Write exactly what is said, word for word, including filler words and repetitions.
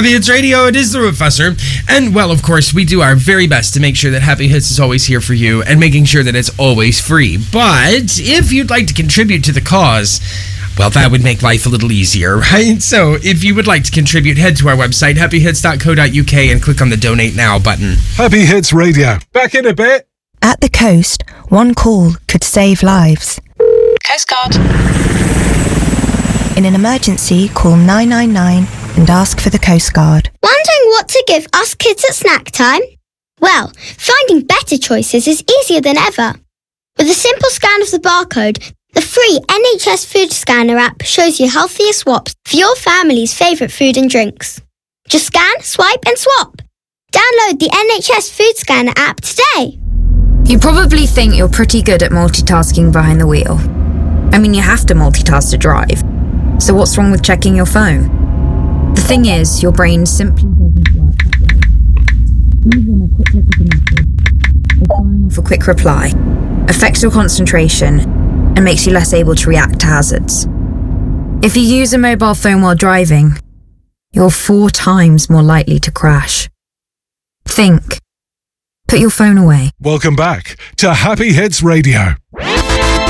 Happy Hits Radio, it is the Professor. And, well, of course, we do our very best to make sure that Happy Hits is always here for you and making sure that it's always free. But if you'd like to contribute to the cause, well, that would make life a little easier, right? So if you would like to contribute, head to our website, happy hits dot co dot uk, and click on the Donate Now button. Happy Hits Radio. Back in a bit. At the coast, one call could save lives. Coast Guard. In an emergency, call nine nine nine and ask for the Coast Guard. Wondering what to give us kids at snack time? Well, finding better choices is easier than ever. With a simple scan of the barcode, the free N H S Food Scanner app shows you healthier swaps for your family's favourite food and drinks. Just scan, swipe and swap. Download the N H S Food Scanner app today. You probably think you're pretty good at multitasking behind the wheel. I mean, you have to multitask to drive. So what's wrong with checking your phone? The thing is, your brain simply doesn't work that way. Even a quick look at the message, or firing off a quick reply, affects your concentration and makes you less able to react to hazards. If you use a mobile phone while driving, you're four times more likely to crash. Think. Put your phone away. Welcome back to Happy Hits Radio.